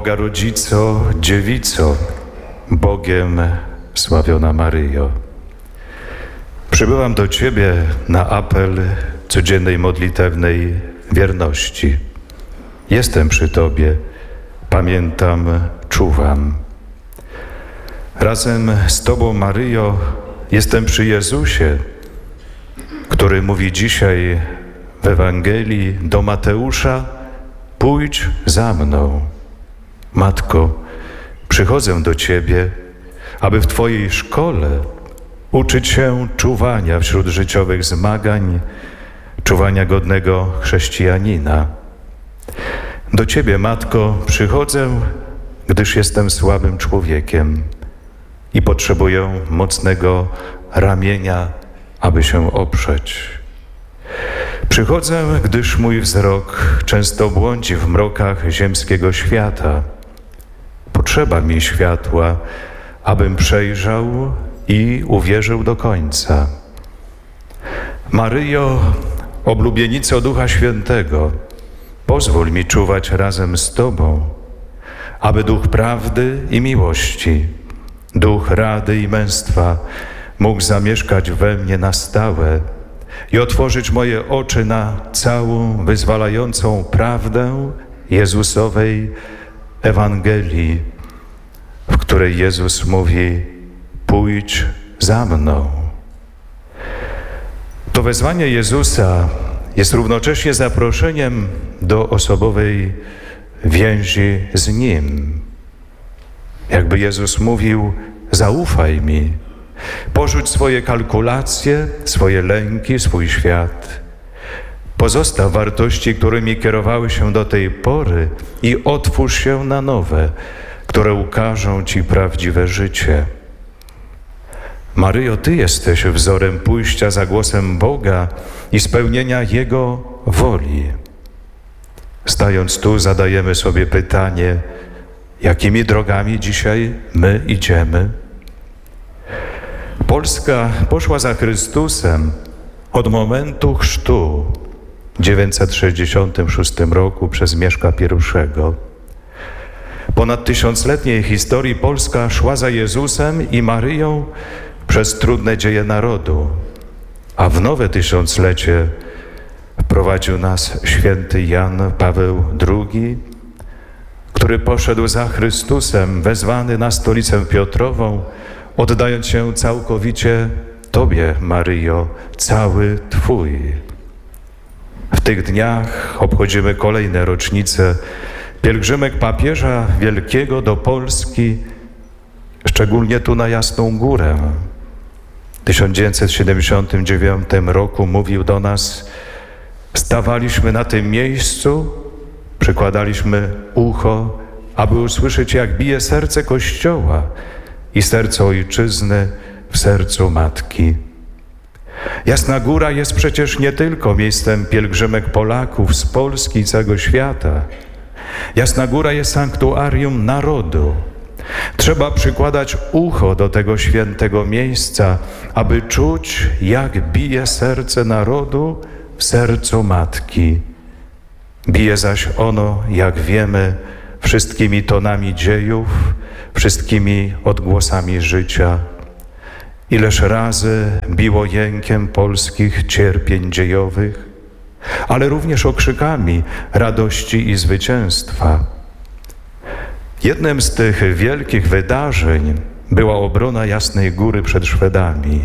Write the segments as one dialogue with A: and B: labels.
A: Boga Rodzico, Dziewico, Bogiem sławiona Maryjo. Przybyłam do Ciebie na apel codziennej modlitewnej wierności. Jestem przy Tobie, pamiętam, czuwam. Razem z Tobą, Maryjo, jestem przy Jezusie, który mówi dzisiaj w Ewangelii do Mateusza: pójdź za mną. Matko, przychodzę do Ciebie, aby w Twojej szkole uczyć się czuwania wśród życiowych zmagań, czuwania godnego chrześcijanina. Do Ciebie, Matko, przychodzę, gdyż jestem słabym człowiekiem i potrzebuję mocnego ramienia, aby się oprzeć. Przychodzę, gdyż mój wzrok często błądzi w mrokach ziemskiego świata. Potrzeba mi światła, abym przejrzał i uwierzył do końca. Maryjo, oblubienico Ducha Świętego, pozwól mi czuwać razem z Tobą, aby Duch prawdy i miłości, Duch rady i męstwa mógł zamieszkać we mnie na stałe i otworzyć moje oczy na całą wyzwalającą prawdę Jezusowej Ewangelii, w której Jezus mówi: pójdź za mną. To wezwanie Jezusa jest równocześnie zaproszeniem do osobowej więzi z Nim. Jakby Jezus mówił: zaufaj mi, porzuć swoje kalkulacje, swoje lęki, swój świat. Pozostaw wartości, którymi kierowały się do tej pory i otwórz się na nowe, które ukażą Ci prawdziwe życie. Maryjo, Ty jesteś wzorem pójścia za głosem Boga i spełnienia Jego woli. Stając tu, zadajemy sobie pytanie: jakimi drogami dzisiaj my idziemy? Polska poszła za Chrystusem od momentu chrztu w 966 roku przez Mieszka I. Ponad tysiącletniej historii Polska szła za Jezusem i Maryją przez trudne dzieje narodu, a w nowe tysiąclecie wprowadził nas święty Jan Paweł II, który poszedł za Chrystusem, wezwany na stolicę Piotrową, oddając się całkowicie Tobie, Maryjo, cały Twój. W tych dniach obchodzimy kolejne rocznice pielgrzymek papieża Wielkiego do Polski, szczególnie tu na Jasną Górę. W 1979 roku mówił do nas: stawaliśmy na tym miejscu, przykładaliśmy ucho, aby usłyszeć, jak bije serce Kościoła i serce Ojczyzny w sercu Matki. Jasna Góra jest przecież nie tylko miejscem pielgrzymek Polaków z Polski i całego świata. Jasna Góra jest sanktuarium narodu. Trzeba przykładać ucho do tego świętego miejsca, aby czuć, jak bije serce narodu w sercu Matki. Bije zaś ono, jak wiemy, wszystkimi tonami dziejów, wszystkimi odgłosami życia. Ileż razy biło jękiem polskich cierpień dziejowych, ale również okrzykami radości i zwycięstwa. Jednym z tych wielkich wydarzeń była obrona Jasnej Góry przed Szwedami.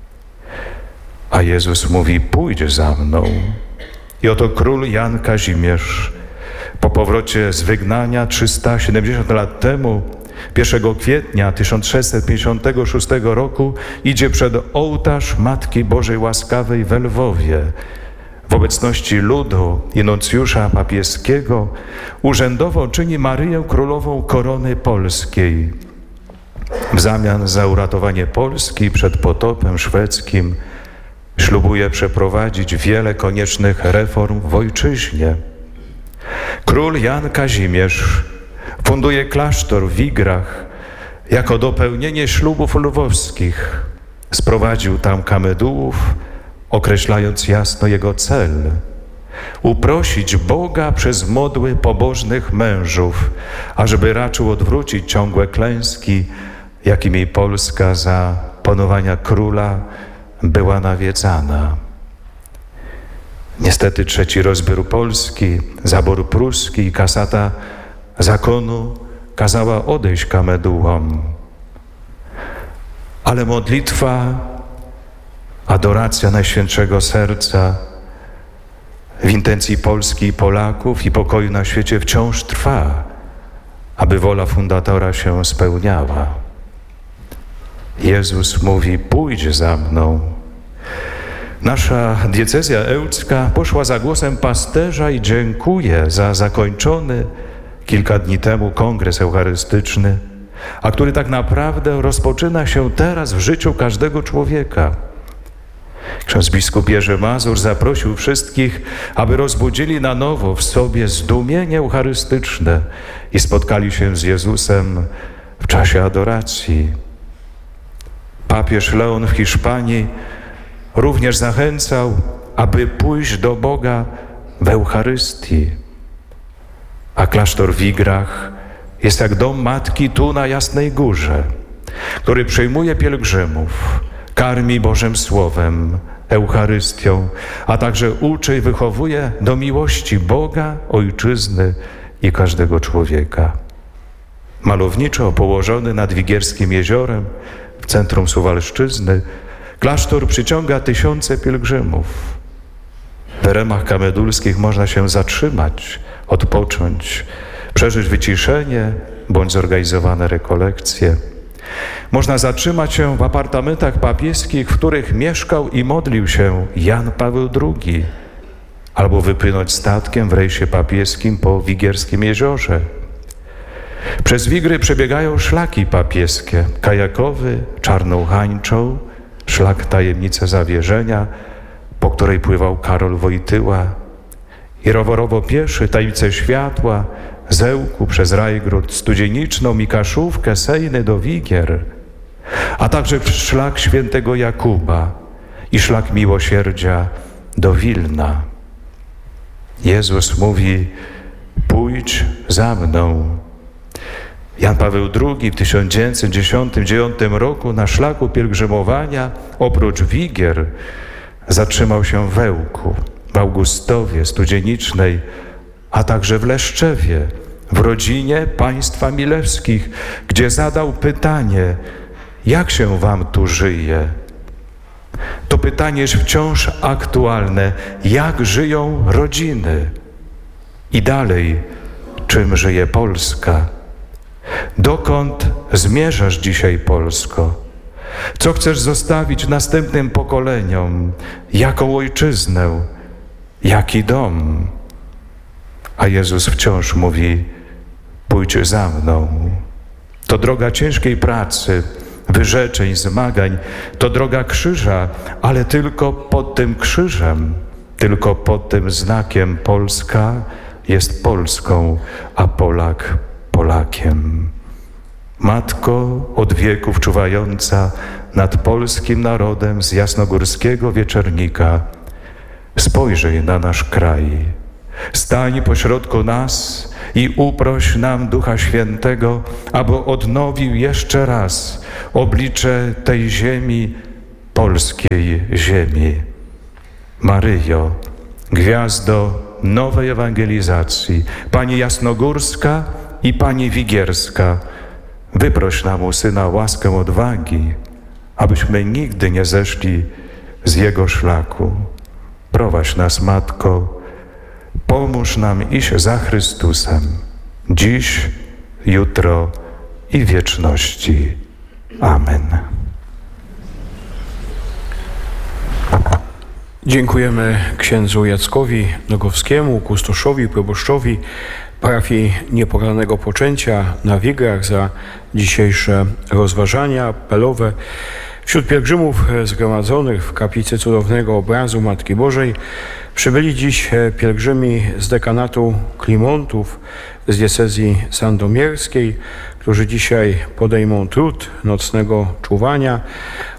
A: A Jezus mówi: pójdź za mną. I oto król Jan Kazimierz po powrocie z wygnania 370 lat temu, 1 kwietnia 1656 roku, idzie przed ołtarz Matki Bożej Łaskawej w Lwowie. W obecności ludu i nuncjusza papieskiego urzędowo czyni Maryję królową korony polskiej. W zamian za uratowanie Polski przed potopem szwedzkim ślubuje przeprowadzić wiele koniecznych reform w ojczyźnie. Król Jan Kazimierz funduje klasztor w Wigrach jako dopełnienie ślubów lwowskich. Sprowadził tam kamedułów, określając jasno jego cel. uprosić Boga przez modły pobożnych mężów, ażeby raczył odwrócić ciągłe klęski, jakimi Polska za panowania króla była nawiedzana. Niestety trzeci rozbiór Polski, zabór pruski i kasata zakonu kazała odejść kamedułom. Ale modlitwa, adoracja Najświętszego Serca w intencji Polski i Polaków i pokoju na świecie wciąż trwa, aby wola fundatora się spełniała. Jezus mówi: pójdź za mną. Nasza diecezja ełcka poszła za głosem pasterza i dziękuje za zakończony kilka dni temu kongres eucharystyczny, a który tak naprawdę rozpoczyna się teraz w życiu każdego człowieka. Ksiądz biskup Jerzy Mazur zaprosił wszystkich, aby rozbudzili na nowo w sobie zdumienie eucharystyczne i spotkali się z Jezusem w czasie adoracji. Papież Leon w Hiszpanii również zachęcał, aby pójść do Boga w Eucharystii. A klasztor w Igrach jest jak dom matki tu na Jasnej Górze, który przyjmuje pielgrzymów, karmi Bożym Słowem, Eucharystią, a także uczy i wychowuje do miłości Boga, Ojczyzny i każdego człowieka. Malowniczo położony nad Wigierskim jeziorem, w centrum Suwalszczyzny, klasztor przyciąga tysiące pielgrzymów. W eremach kamedulskich można się zatrzymać, odpocząć, przeżyć wyciszenie bądź zorganizowane rekolekcje. Można zatrzymać się w apartamentach papieskich, w których mieszkał i modlił się Jan Paweł II, albo wypłynąć statkiem w rejsie papieskim po Wigierskim jeziorze. Przez Wigry przebiegają szlaki papieskie, kajakowy, Czarną Hańczą, szlak Tajemnice Zawierzenia, po której pływał Karol Wojtyła, i rowerowo pieszy Tajemnice Światła, Zełku przez Rajgród, Studzieniczną i Kaszówkę, Sejny do Wigier, a także szlak Świętego Jakuba i szlak Miłosierdzia do Wilna. Jezus mówi: pójdź za mną. Jan Paweł II w 1909 roku na szlaku pielgrzymowania oprócz Wigier zatrzymał się w Ełku, w Augustowie, Studzienicznej, a także w Leszczewie, w rodzinie państwa Milewskich, gdzie zadał pytanie: jak się wam tu żyje? To pytanie jest wciąż aktualne. Jak żyją rodziny? I dalej, czym żyje Polska? Dokąd zmierzasz dzisiaj, Polsko? Co chcesz zostawić następnym pokoleniom? Jaką ojczyznę? Jaki dom? A Jezus wciąż mówi: pójdź za mną. To droga ciężkiej pracy, wyrzeczeń, zmagań, to droga krzyża, ale tylko pod tym krzyżem, tylko pod tym znakiem Polska jest Polską, a Polak Polakiem. Matko od wieków czuwająca nad polskim narodem z jasnogórskiego wieczornika, spojrzyj na nasz kraj. Stań pośrodku nas i uproś nam Ducha Świętego, aby odnowił jeszcze raz oblicze tej ziemi, polskiej ziemi. Maryjo, gwiazdo nowej ewangelizacji, Pani Jasnogórska i Pani Wigierska, wyproś nam u Syna łaskę odwagi, abyśmy nigdy nie zeszli z Jego szlaku. Prowadź nas, Matko, pomóż nam iść za Chrystusem, dziś, jutro i w wieczności. Amen.
B: Dziękujemy księdzu Jackowi Nogowskiemu, kustoszowi, proboszczowi parafii Niepokalanego Poczęcia na Wigrach za dzisiejsze rozważania apelowe. Wśród pielgrzymów zgromadzonych w kaplicy cudownego obrazu Matki Bożej przybyli dziś pielgrzymi z dekanatu Klimontów z diecezji sandomierskiej, którzy dzisiaj podejmą trud nocnego czuwania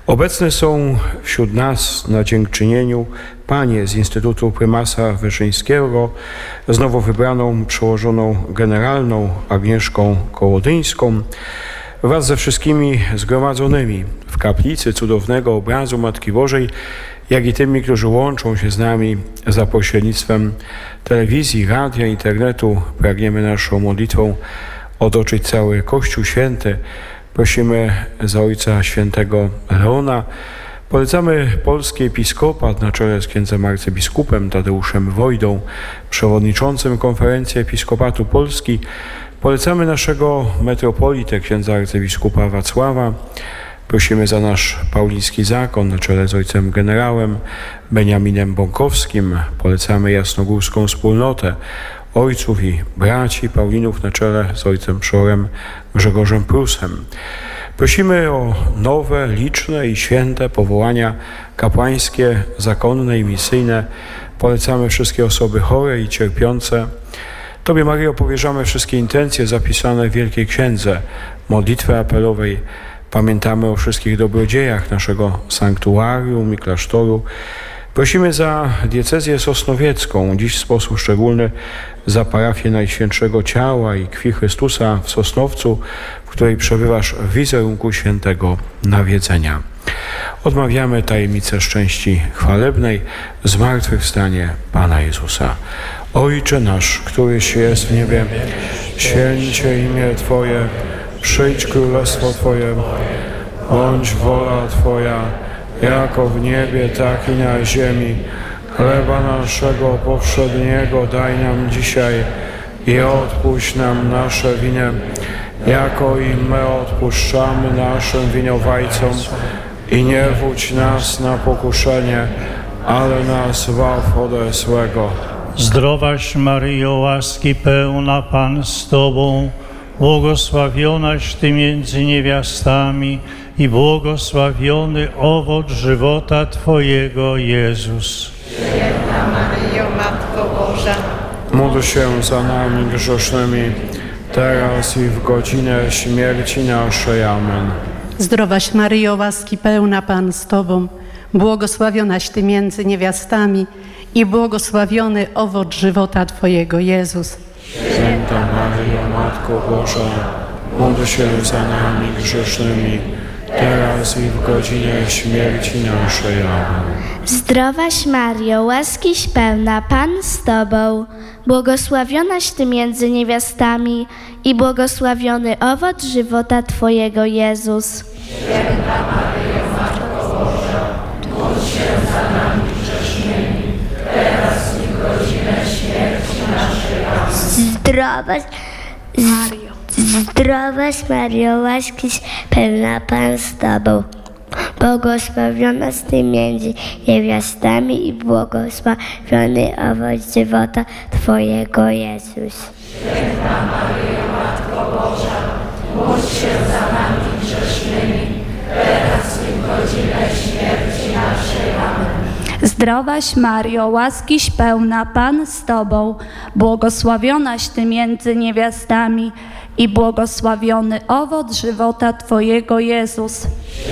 B: Obecne są wśród nas na dziękczynieniu panie z Instytutu Prymasa Wyszyńskiego z nowo wybraną przełożoną generalną Agnieszką Kołodyńską wraz ze wszystkimi zgromadzonymi w kaplicy cudownego obrazu Matki Bożej, jak i tymi, którzy łączą się z nami za pośrednictwem telewizji, radia, internetu. Pragniemy naszą modlitwą otoczyć cały Kościół Święty. Prosimy za Ojca Świętego Leona. Polecamy polski episkopat na czele z księdzem arcybiskupem Tadeuszem Wojdą, przewodniczącym Konferencji Episkopatu Polski. Polecamy naszego metropolitę, księdza arcybiskupa Wacława. Prosimy za nasz pauliński zakon na czele z ojcem generałem Beniaminem Bąkowskim. Polecamy jasnogórską wspólnotę ojców i braci Paulinów na czele z ojcem przeorem Grzegorzem Prusem. Prosimy o nowe, liczne i święte powołania kapłańskie, zakonne i misyjne. Polecamy wszystkie osoby chore i cierpiące. Tobie, Maryjo, powierzamy wszystkie intencje zapisane w Wielkiej Księdze modlitwy apelowej. Pamiętamy o wszystkich dobrodziejach naszego sanktuarium i klasztoru. Prosimy za diecezję sosnowiecką, dziś w sposób szczególny za parafię Najświętszego Ciała i Krwi Chrystusa w Sosnowcu, w której przebywasz w wizerunku świętego nawiedzenia. Odmawiamy tajemnicę szczęści chwalebnej, zmartwychwstanie Pana Jezusa. Ojcze nasz, któryś jest w niebie, święć się imię Twoje, przyjdź królestwo Twoje, bądź wola Twoja, jako w niebie, tak i na ziemi. Chleba naszego powszedniego daj nam dzisiaj i odpuść nam nasze winy, jako i my odpuszczamy naszym winowajcom. I nie wódź nas na pokuszenie, ale nas zbaw ode złego.
C: Zdrowaś Maryjo, łaski pełna, Pan z Tobą, błogosławionaś Ty między niewiastami i błogosławiony owoc żywota Twojego, Jezus.
D: Święta Maryjo, Matko Boża,
B: Módl się za nami grzesznymi, teraz i w godzinę śmierci naszej. Amen.
E: Zdrowaś Maryjo, łaski pełna, Pan z Tobą, błogosławionaś Ty między niewiastami i błogosławiony owoc żywota Twojego, Jezus.
B: Święta Maryjo, Matko Boża, módl się za nami grzesznymi, teraz i w godzinę śmierci naszej. Amen.
F: Zdrowaś Mario, łaskiś pełna, Pan z Tobą, błogosławionaś Ty między niewiastami i błogosławiony owoc żywota Twojego, Jezus.
G: Zdrowaś Mario, łaskiś pełna, Pan z Tobą, błogosławiona Ty między niewiastami i błogosławiony owoc żywota Twojego, Jezus.
H: Zdrowaś Mario, łaskiś pełna, Pan z Tobą, błogosławionaś Ty między niewiastami i błogosławiony owoc żywota Twojego, Jezus.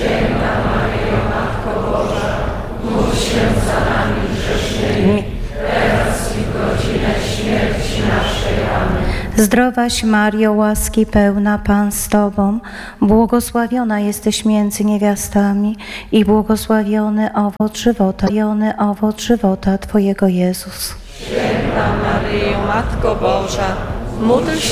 I: Zdrowaś Mario, łaski pełna, Pan z Tobą, błogosławiona jesteś między niewiastami i błogosławiony owoc żywota Twojego, Jezus.
D: Święta Maryjo, Matko Boża, módl się